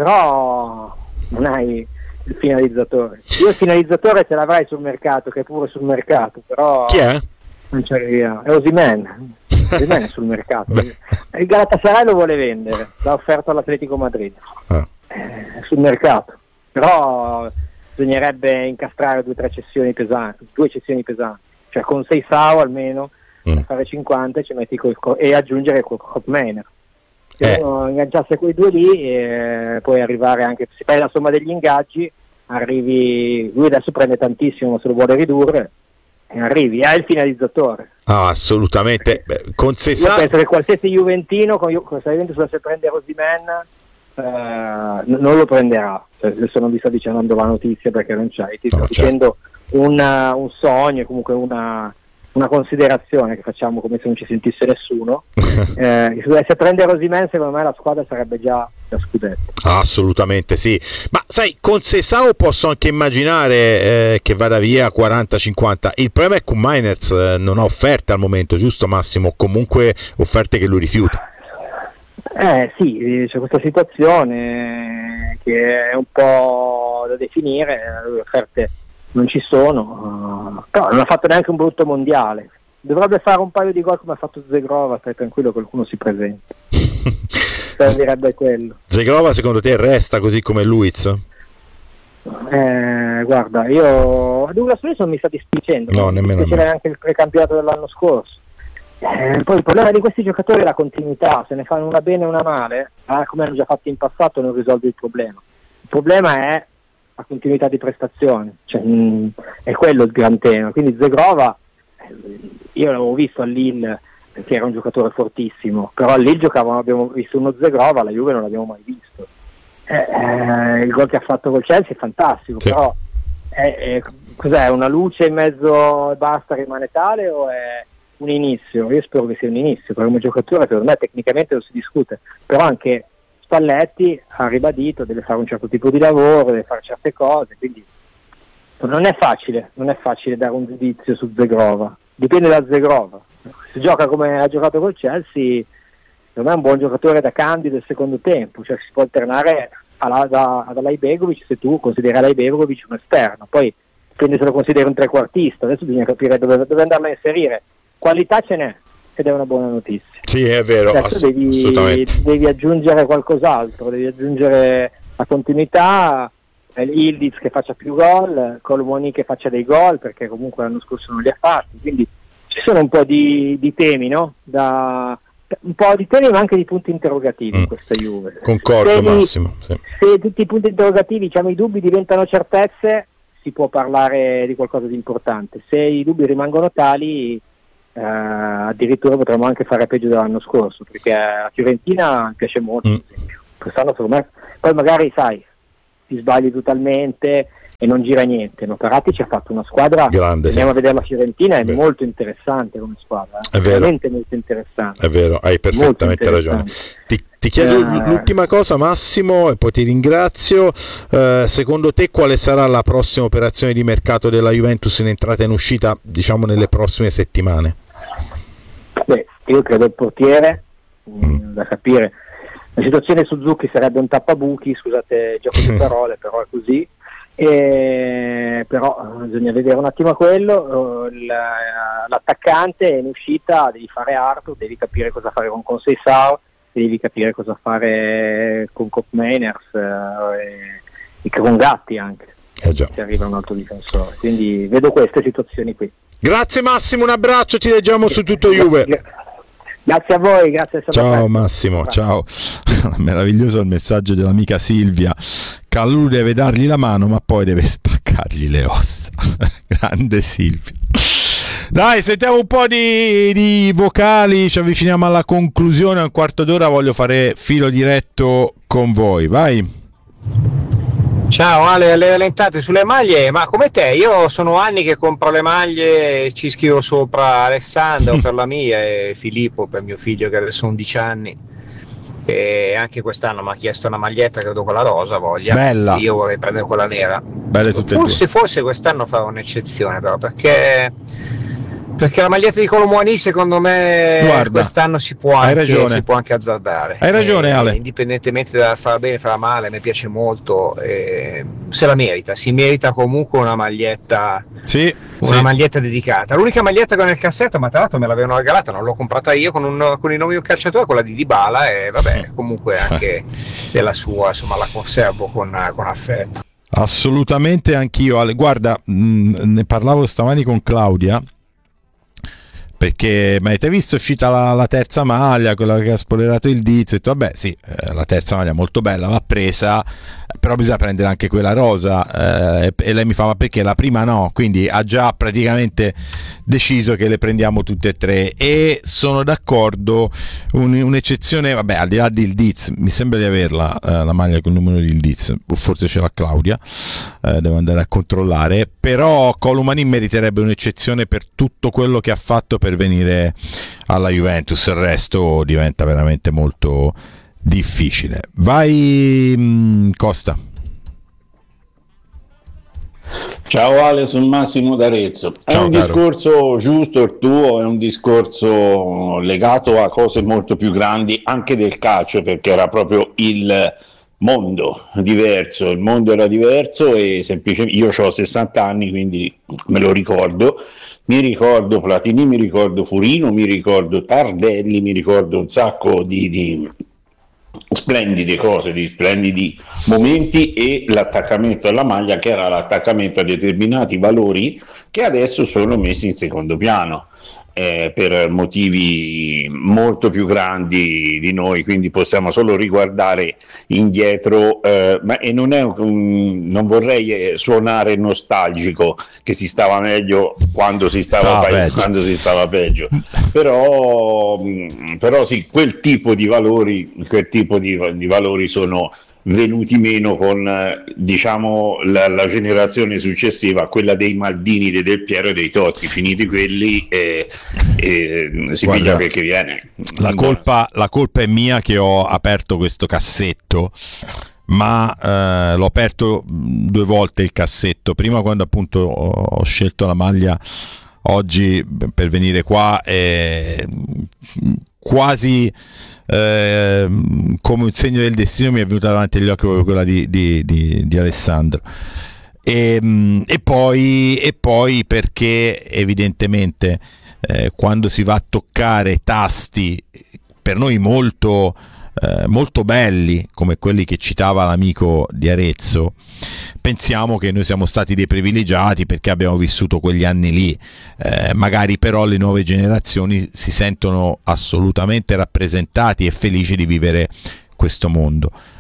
però non hai il finalizzatore. Io il finalizzatore ce l'avrai sul mercato, che è pure sul mercato, però chi è? Non c'è via. È Osimhen. Osimhen è sul mercato. Il Galatasaray lo vuole vendere, l'ha offerto all'Atletico Madrid. Ah. È sul mercato, però bisognerebbe incastrare due o tre cessioni pesanti, due cessioni pesanti, cioè con Seisao almeno mm. fare cinquanta e ci metti col, e aggiungere col Hopmeiner. Se eh. uno ingaggiasse quei due lì e poi arrivare anche, se fai la somma degli ingaggi, arrivi, lui adesso prende tantissimo ma se lo vuole ridurre, e arrivi, hai il finalizzatore. Ah, assolutamente. Beh, con Seisao... Io penso che qualsiasi Juventino, con, con se Juventus dovesse prendere Osimhen, eh, non lo prenderà. Cioè, adesso non vi sto dicendo la notizia perché non c'è, ti sto no, dicendo certo. una, un sogno, comunque una... una considerazione che facciamo come se non ci sentisse nessuno. Eh, se dovesse prendere Osimhen, secondo me la squadra sarebbe già da scudetto. Assolutamente sì, ma sai, con Seisao posso anche immaginare eh, che vada via quaranta cinquanta. Il problema è che con Mainers eh, non ha offerte al momento, giusto Massimo? Comunque offerte che lui rifiuta. Eh sì, c'è questa situazione che è un po' da definire, le offerte non ci sono, uh, però non ha fatto neanche un brutto mondiale, dovrebbe fare un paio di gol come ha fatto Zegrova, stai tranquillo, qualcuno si presenta. Servirebbe quello. Zegrova secondo te resta così come Luiz? Eh, guarda, io Douglas Luiz non mi sta dispiacendo, no, nemmeno c'era anche il precampionato dell'anno scorso. Eh, poi il problema di questi giocatori è la continuità, se ne fanno una bene e una male, eh, come hanno già fatto in passato non risolve il problema. Il problema è la continuità di prestazioni, cioè, mh, è quello il gran tema. Quindi Zegrova, eh, io l'avevo visto a Lille perché era un giocatore fortissimo, però a Lille giocavano, abbiamo visto uno Zegrova, la Juve non l'abbiamo mai visto. Eh, eh, il gol che ha fatto col Chelsea è fantastico, sì. Però è, è, cos'è, una luce in mezzo e basta, rimane tale, o è un inizio? Io spero che sia un inizio, perché come giocatore secondo me tecnicamente non si discute, però anche Spalletti ha ribadito, deve fare un certo tipo di lavoro, deve fare certe cose, quindi non è facile, non è facile dare un giudizio su Zegrova, dipende da Zegrova. Se gioca come ha giocato col Chelsea, secondo me è un buon giocatore da candido del secondo tempo, cioè si può alternare alla, da, ad Alay Begovic se tu consideri Alay Begovic un esterno, poi dipende se lo consideri un trequartista, adesso bisogna capire dove, dove andarlo a inserire. Qualità ce n'è, ed è una buona notizia. Sì, è vero, ass- devi, devi aggiungere qualcos'altro, devi aggiungere la continuità, Ildiz che faccia più gol, Kolomouani che faccia dei gol, perché comunque l'anno scorso non li ha fatti, quindi ci sono un po' di, di temi, no? Da, un po' di temi ma anche di punti interrogativi mm. in questa Juve. Concordo se Massimo. Sì. Se tutti i punti interrogativi, diciamo i dubbi diventano certezze, si può parlare di qualcosa di importante. Se i dubbi rimangono tali, eh, addirittura potremmo anche fare peggio dell'anno scorso, perché la Fiorentina mi piace molto, mm. quest'anno secondo me, poi magari sai, ti sbagli totalmente e non gira niente. No, Peratti ci ha fatto una squadra grande, andiamo sì. a vedere la Fiorentina, è Beh. molto interessante come squadra, eh? È vero. veramente molto interessante. È vero, hai perfettamente ragione. Ti, ti chiedo uh, l'ultima cosa, Massimo, e poi ti ringrazio. Uh, secondo te quale sarà la prossima operazione di mercato della Juventus in entrata e in uscita, diciamo nelle prossime settimane? Beh, io credo il portiere, mm. da capire. La situazione su Zucchi sarebbe un tappabuchi, scusate il gioco di parole, però è così. E, però bisogna vedere un attimo quello. L'attaccante è in uscita, devi fare Arthur, devi capire cosa fare con Conceição, devi capire cosa fare con Cop Mainers eh, e con Gatti anche, eh già. se arriva un altro difensore, quindi vedo queste situazioni qui. Grazie Massimo, un abbraccio, ti leggiamo su tutto Juve. Grazie a voi, grazie. Ciao Massimo, ciao. Meraviglioso il messaggio dell'amica Silvia. Calulu deve dargli la mano, ma poi deve spaccargli le ossa. Grande Silvia. Dai, sentiamo un po' di, di vocali, ci avviciniamo alla conclusione, un quarto d'ora voglio fare filo diretto con voi, vai. Ciao Ale, le lentate sulle maglie, ma come te, io sono anni che compro le maglie e ci scrivo sopra Alessandro per la mia e Filippo per mio figlio che adesso ha undici anni, e anche quest'anno mi ha chiesto una maglietta, credo quella rosa voglia, bella. Io vorrei prendere quella nera. Belle tutte forse, e due. forse quest'anno farò un'eccezione però, perché perché la maglietta di Colomboani secondo me Guarda, quest'anno si può, anche, si può anche azzardare. Hai ragione, eh, Ale. Indipendentemente da far bene, far male, mi piace molto, eh, se la merita, si merita comunque una maglietta, sì, una sì. maglietta dedicata. L'unica maglietta che ho nel cassetto, ma tra l'altro me l'avevano regalata, non l'ho comprata io, con, un, con i nomi di un calciatore, quella di Dybala, e vabbè, comunque anche della sua, insomma la conservo con, con affetto. Assolutamente anch'io, Ale. Guarda, mh, ne parlavo stamani con Claudia, perché ma avete visto è uscita la, la terza maglia, quella che ha spoilerato il Dizio, ho detto vabbè sì, eh, la terza maglia molto bella, va presa, però bisogna prendere anche quella rosa, eh, e lei mi fa ma perché la prima no, quindi ha già praticamente deciso che le prendiamo tutte e tre, e sono d'accordo, un, un'eccezione, vabbè al di là del Diz, mi sembra di averla eh, la maglia con il numero del Diz, forse ce l'ha Claudia, eh, devo andare a controllare, però Colomboani meriterebbe un'eccezione per tutto quello che ha fatto per venire alla Juventus, il resto diventa veramente molto difficile. Vai mh, Costa. Ciao Ale, sono Massimo d'Arezzo. È Ciao, un caro. discorso giusto il tuo, è un discorso legato a cose molto più grandi anche del calcio, perché era proprio il mondo diverso, il mondo era diverso e semplicemente io ho sessanta anni, quindi me lo ricordo. Mi ricordo Platini, mi ricordo Furino, mi ricordo Tardelli, mi ricordo un sacco di, di splendide cose, di splendidi momenti, e l'attaccamento alla maglia che era l'attaccamento a determinati valori che adesso sono messi in secondo piano. Eh, per motivi molto più grandi di noi, quindi possiamo solo riguardare indietro, eh, ma, e non, è un, non vorrei suonare nostalgico che si stava meglio quando si stava, stava, peggio, peggio. Quando si stava peggio, però, però sì, quel tipo di valori, quel tipo di, di valori sono venuti meno con diciamo la, la generazione successiva, quella dei Maldini, dei Del Piero e dei Totti. Finiti quelli e, e si Guarda, piglia quel che viene. La colpa, la colpa è mia che ho aperto questo cassetto, ma eh, l'ho aperto due volte il cassetto, prima quando appunto ho, ho scelto la maglia oggi per venire qua, e quasi Eh, come un segno del destino mi è venuta davanti agli occhi quella di, di, di, di Alessandro, e, e, poi, e poi perché evidentemente eh, quando si va a toccare tasti per noi molto eh, molto belli come quelli che citava l'amico di Arezzo, pensiamo che noi siamo stati dei privilegiati perché abbiamo vissuto quegli anni lì, eh, magari però le nuove generazioni si sentono assolutamente rappresentati e felici di vivere questo mondo.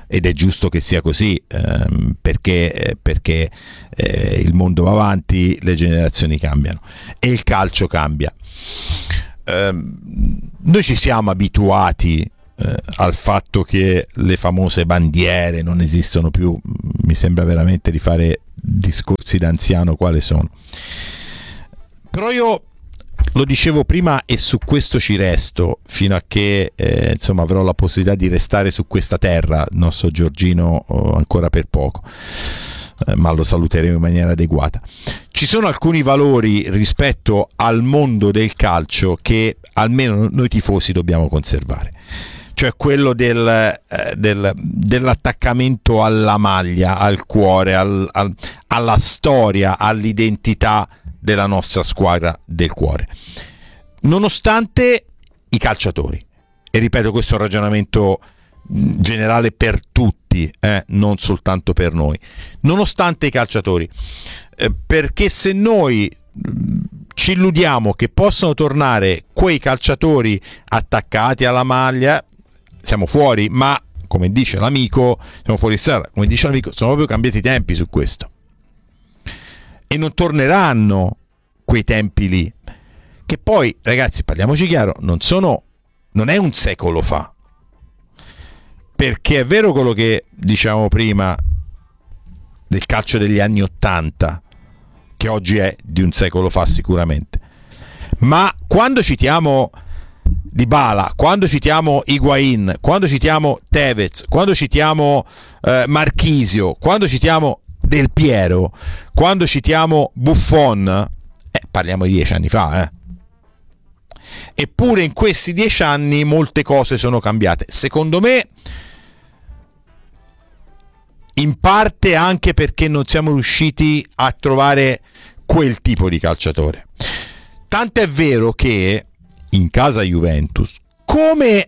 ed è giusto che sia così, ehm, perché, eh, perché eh, il mondo va avanti, le generazioni cambiano e il calcio cambia. Ehm, noi ci siamo abituati eh, al fatto che le famose bandiere non esistono più, mi sembra veramente di fare discorsi da anziano quale sono, però io lo dicevo prima e su questo ci resto fino a che eh, insomma avrò la possibilità di restare su questa terra. Il nostro Giorgino oh, ancora per poco, eh, ma lo saluteremo in maniera adeguata. Ci sono alcuni valori rispetto al mondo del calcio che almeno noi tifosi dobbiamo conservare, cioè quello del, eh, del, dell'attaccamento alla maglia, al cuore, al, al, alla storia, all'identità della nostra squadra del cuore, nonostante i calciatori, e ripeto, questo è un ragionamento generale per tutti, eh, non soltanto per noi, nonostante i calciatori, eh, perché se noi ci illudiamo che possano tornare quei calciatori attaccati alla maglia, siamo fuori. Ma come dice l'amico, siamo fuori strada, come dice l'amico, sono proprio cambiati i tempi su questo. E non torneranno quei tempi lì, che poi, ragazzi, parliamoci chiaro, non sono, non è un secolo fa, perché è vero quello che diciamo prima del calcio degli anni ottanta, che oggi è di un secolo fa sicuramente, ma quando citiamo Dybala, quando citiamo Higuain, quando citiamo Tevez, quando citiamo eh, Marchisio, quando citiamo Del Piero, quando citiamo Buffon, eh, parliamo di dieci anni fa, eh. Eppure in questi dieci anni molte cose sono cambiate, secondo me, in parte anche perché non siamo riusciti a trovare quel tipo di calciatore. Tant'è vero che in casa Juventus, come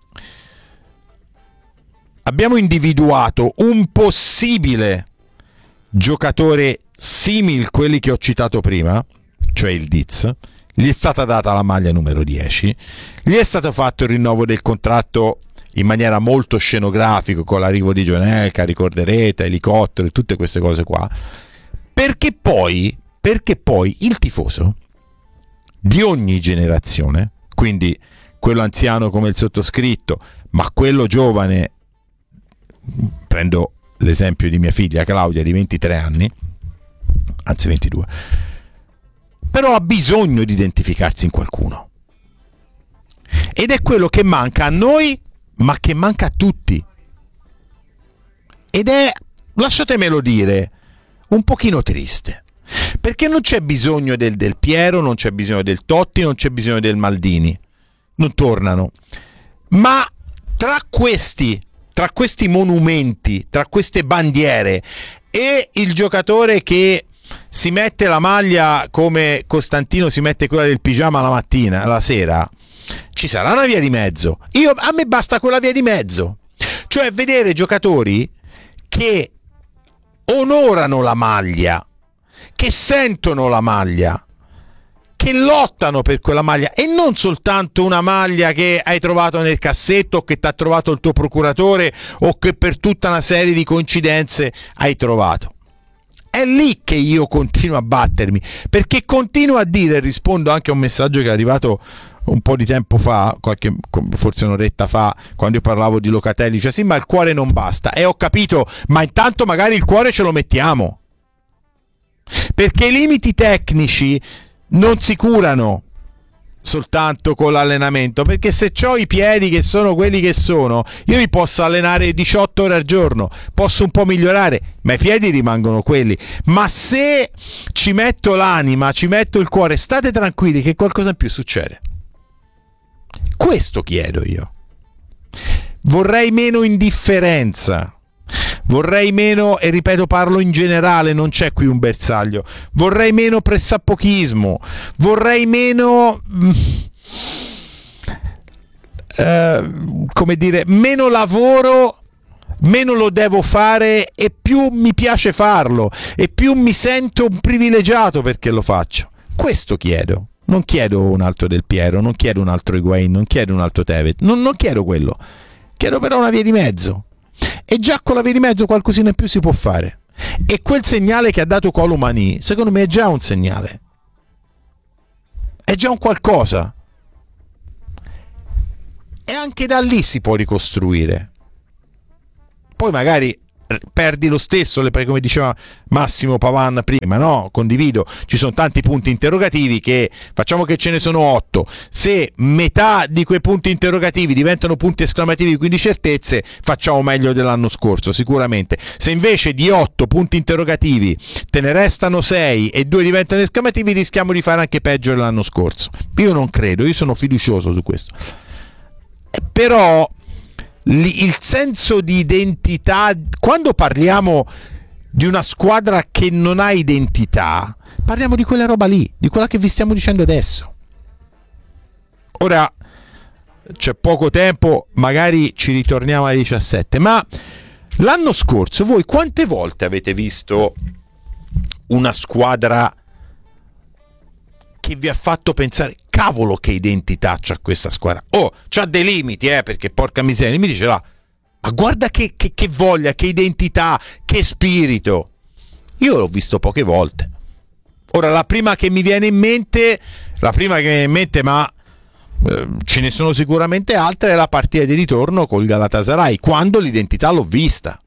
abbiamo individuato un possibile giocatore simile a quelli che ho citato prima, cioè il Diz, gli è stata data la maglia numero dieci, gli è stato fatto il rinnovo del contratto in maniera molto scenografica con l'arrivo di Gianelka, ricorderete, elicottero e tutte queste cose qua, perché poi, perché poi il tifoso di ogni generazione, quindi quello anziano come il sottoscritto, ma quello giovane, prendo l'esempio di mia figlia Claudia di ventitré anni, anzi ventidue, però ha bisogno di identificarsi in qualcuno, ed è quello che manca a noi, ma che manca a tutti, ed è, lasciatemelo dire, un pochino triste, perché non c'è bisogno del Del Piero, non c'è bisogno del Totti, non c'è bisogno del Maldini, non tornano, ma tra questi tra questi monumenti, tra queste bandiere e il giocatore che si mette la maglia come Costantino si mette quella del pigiama la mattina, la sera, ci sarà una via di mezzo. Io, a me basta quella via di mezzo, cioè vedere giocatori che onorano la maglia, che sentono la maglia, che lottano per quella maglia, e non soltanto una maglia che hai trovato nel cassetto o che ti ha trovato il tuo procuratore o che per tutta una serie di coincidenze hai trovato. È lì che io continuo a battermi, perché continuo a dire, rispondo anche a un messaggio che è arrivato un po' di tempo fa, qualche, forse un'oretta fa, quando io parlavo di Locatelli, cioè sì, ma il cuore non basta, e ho capito, ma intanto magari il cuore ce lo mettiamo, perché i limiti tecnici non si curano soltanto con l'allenamento, perché se ho i piedi che sono quelli che sono, io mi posso allenare diciotto ore al giorno, posso un po' migliorare, ma i piedi rimangono quelli. Ma se ci metto l'anima, ci metto il cuore, state tranquilli che qualcosa in più succede. Questo chiedo io. Vorrei meno indifferenza, vorrei meno, e ripeto, parlo in generale, non c'è qui un bersaglio, vorrei meno pressappochismo, vorrei meno eh, come dire, meno lavoro, meno lo devo fare e più mi piace farlo e più mi sento un privilegiato perché lo faccio. Questo chiedo. Non chiedo un altro Del Piero, non chiedo un altro Higuain, non chiedo un altro Tevez, non, non chiedo quello, chiedo però una via di mezzo. e già con la via di mezzo qualcosina in più si può fare. E quel segnale che ha dato Colomani, secondo me è già un segnale, è già un qualcosa, e anche da lì si può ricostruire. Poi magari perdi lo stesso, come diceva Massimo Pavan prima, no? Condivido, ci sono tanti punti interrogativi, che facciamo che ce ne sono otto, se metà di quei punti interrogativi diventano punti esclamativi, quindi certezze, facciamo meglio dell'anno scorso sicuramente. Se invece di otto punti interrogativi te ne restano sei e due diventano esclamativi, rischiamo di fare anche peggio dell'anno scorso. Io non credo, io sono fiducioso su questo, però il senso di identità, quando parliamo di una squadra che non ha identità, parliamo di quella roba lì, di quella che vi stiamo dicendo adesso. Ora c'è poco tempo, magari ci ritorniamo alle diciassette, ma l'anno scorso voi quante volte avete visto una squadra che vi ha fatto pensare, cavolo che identità c'ha questa squadra, oh, c'ha dei limiti, eh, perché porca miseria, mi dice là, ma guarda che, che, che voglia, che identità, che spirito. Io l'ho visto poche volte. Ora la prima che mi viene in mente, la prima che mi viene in mente, ma eh, ce ne sono sicuramente altre, è la partita di ritorno col Galatasaray, quando l'identità l'ho vista.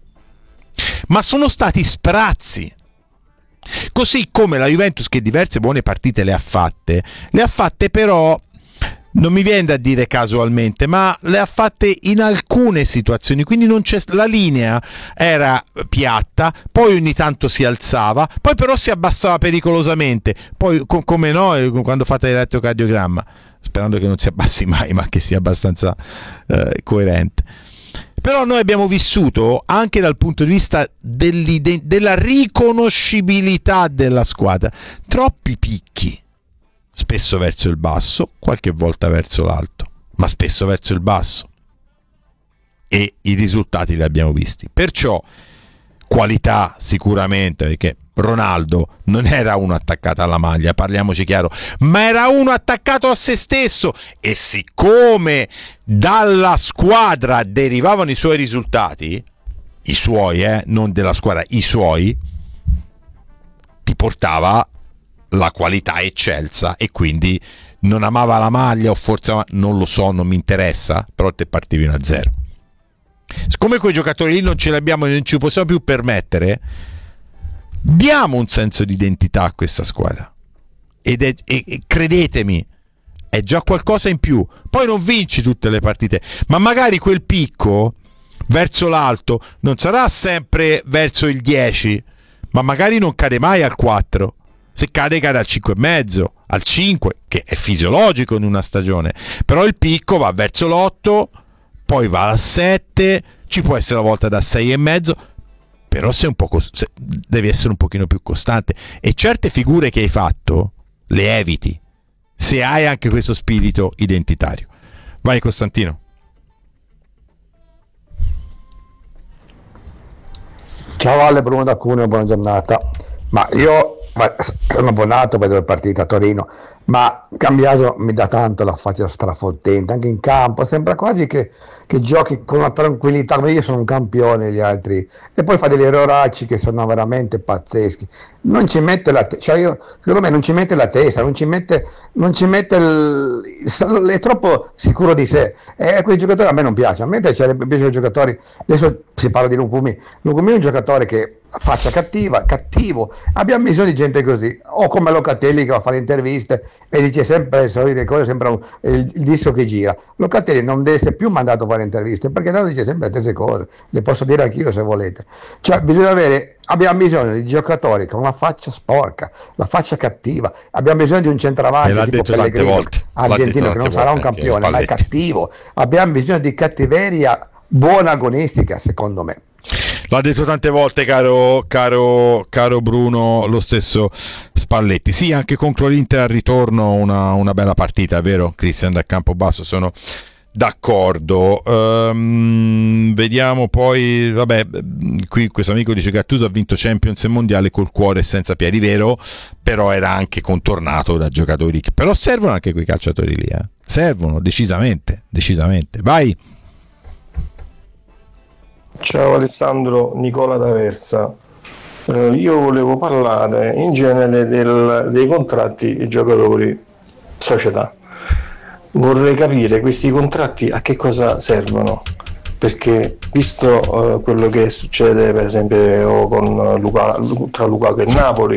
Ma sono stati sprazzi. Così come la Juventus, che diverse buone partite le ha fatte, le ha fatte però, non mi viene da dire casualmente, ma le ha fatte in alcune situazioni, quindi non c'è, la linea era piatta, poi ogni tanto si alzava, poi però si abbassava pericolosamente, poi co- come no, quando fate l'elettrocardiogramma, sperando che non si abbassi mai, ma che sia abbastanza eh, coerente. Però noi abbiamo vissuto, anche dal punto di vista della riconoscibilità della squadra, troppi picchi, spesso verso il basso, qualche volta verso l'alto, ma spesso verso il basso, e i risultati li abbiamo visti. Perciò qualità sicuramente, perché Ronaldo non era uno attaccato alla maglia, parliamoci chiaro, ma era uno attaccato a se stesso, e siccome dalla squadra derivavano i suoi risultati, i suoi, eh, non della squadra, i suoi, ti portava la qualità eccelsa, e quindi non amava la maglia, o forse non lo so, non mi interessa, però te partivi uno a zero. Siccome quei giocatori lì non ce li abbiamo e non ci possiamo più permettere, diamo un senso di identità a questa squadra, ed è, e, e credetemi, è già qualcosa in più. Poi non vinci tutte le partite, ma magari quel picco verso l'alto non sarà sempre verso il dieci, ma magari non cade mai al quattro, se cade cade al cinque e mezzo, al cinque, che è fisiologico in una stagione, però il picco va verso l'otto, poi va al sette, ci può essere una volta da sei e mezzo, però sei un po' cos- se, devi essere un pochino più costante, e certe figure che hai fatto le eviti se hai anche questo spirito identitario. Vai Costantino. Ciao Ale, Bruno da Cuneo, buona giornata. Ma io ma, sono abbonato per due partite a Torino, ma cambiato mi dà tanto la faccia strafottente, anche in campo sembra quasi che, che giochi con una tranquillità, come io sono un campione, gli altri, e poi fa degli erroracci che sono veramente pazzeschi, non ci mette la te- cioè io, secondo me non ci mette la testa, non ci mette, non ci mette il, è troppo sicuro di sé, e quei giocatori a me non piace, a me piacerebbe, piacciono i giocatori, adesso si parla di Lukumi, Lukumi è un giocatore che faccia cattiva, cattivo, abbiamo bisogno di gente così, o come Locatelli che va a fare interviste e dice sempre le solite cose, sembra un, il, il disco che gira. Locatelli non deve essere più mandato a fare interviste, perché tanto dice sempre le stesse cose, le posso dire anch'io se volete, cioè bisogna avere, abbiamo bisogno di giocatori con una faccia sporca, la faccia cattiva, abbiamo bisogno di un centravanti tipo Pellegrino, argentino, che non sarà un campione, ma è cattivo, abbiamo bisogno di cattiveria buona agonistica, secondo me. L'ha detto tante volte, caro, caro, caro Bruno, lo stesso Spalletti. Sì, anche contro l'Inter al ritorno una, una bella partita, vero? Cristian da Campobasso, sono d'accordo. Um, vediamo poi, vabbè, qui questo amico dice che Gattuso ha vinto Champions e Mondiale col cuore e senza piedi, vero? Però era anche contornato da giocatori, però servono anche quei calciatori lì, eh? Servono, decisamente, decisamente. Vai! Ciao Alessandro, Nicola d'Aversa. Eh, io volevo parlare in genere del, dei contratti giocatori società. Vorrei capire questi contratti a che cosa servono, perché visto eh, quello che succede per esempio con Luca, tra Lukaku e Napoli,